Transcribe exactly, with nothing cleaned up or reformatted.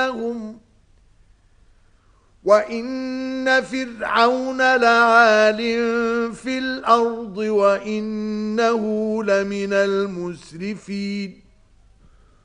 بينهم وَإِنَّ فِرْعَوْنَ لَعَالٍ فِي الْأَرْضِ وَإِنَّهُ لَمِنَ الْمُسْرِفِينَ